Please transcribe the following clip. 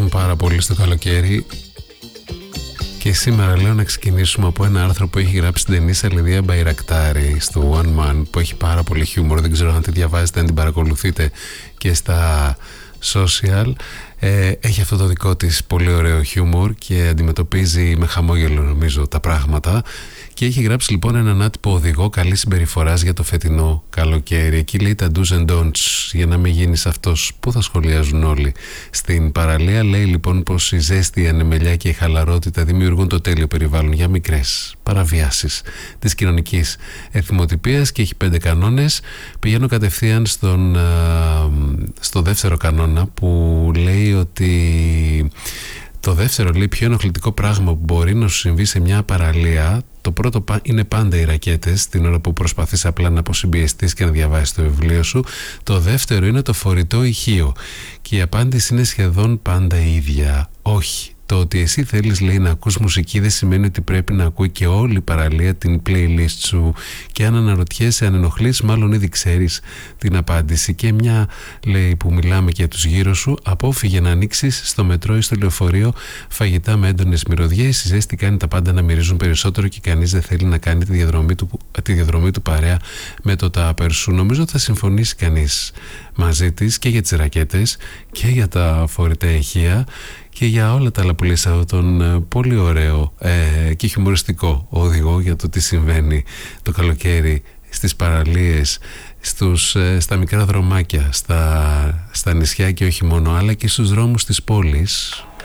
αρέσουν πάρα πολύ στο καλοκαίρι. Και σήμερα λέω να ξεκινήσουμε από ένα άρθρο που έχει γράψει την Τενίσα Λιδία Μπαϊρακτάρη στο One Man, που έχει πάρα πολύ χιούμορ. Δεν ξέρω αν τη διαβάζετε, αν την παρακολουθείτε και στα social. Έχει αυτό το δικό της πολύ ωραίο χιούμορ και αντιμετωπίζει με χαμόγελο νομίζω τα πράγματα. Και έχει γράψει λοιπόν έναν άτυπο οδηγό καλής συμπεριφοράς για το φετινό καλοκαίρι. Εκεί λέει τα do's and don'ts για να μην γίνεις αυτός που θα σχολιάζουν όλοι στην παραλία. Λέει λοιπόν πως η ζέστη, η ανεμελιά και η χαλαρότητα δημιουργούν το τέλειο περιβάλλον για μικρές παραβιάσεις της κοινωνικής εθιμοτυπίας και έχει 5 κανόνες. Πηγαίνω κατευθείαν στο δεύτερο κανόνα που λέει ότι το δεύτερο λέει πιο ενοχλητικό πράγμα που μπορεί να σου συμβεί σε μια παραλία. Το πρώτο είναι πάντα οι ρακέτες την ώρα που προσπαθείς απλά να αποσυμπιεστείς και να διαβάσεις το βιβλίο σου. Το δεύτερο είναι το φορητό ηχείο και η απάντηση είναι σχεδόν πάντα η ίδια. Όχι. Το ότι εσύ θέλεις λέει να ακούς μουσική δεν σημαίνει ότι πρέπει να ακούει και όλη η παραλία την playlist σου, και αν αναρωτιέσαι αν ενοχλείς μάλλον ήδη ξέρεις την απάντηση. Και μια λέει που μιλάμε και για τους γύρω σου, απόφυγε να ανοίξεις στο μετρό ή στο λεωφορείο φαγητά με έντονες μυρωδιές. Η ζέστη κάνει τα πάντα να μυρίζουν περισσότερο και κανείς δεν θέλει να κάνει τη διαδρομή του παρέα με το τάπερ σου. Νομίζω θα συμφωνήσει κανείς μαζί της και για τις ρακέτες και για τα φορητά ηχεία και για όλα τα άλλα που λέει σε αυτόν τον πολύ ωραίο και χιουμοριστικό οδηγό για το τι συμβαίνει το καλοκαίρι στις παραλίες, στα μικρά δρομάκια, στα νησιά και όχι μόνο, αλλά και στους δρόμους της πόλης.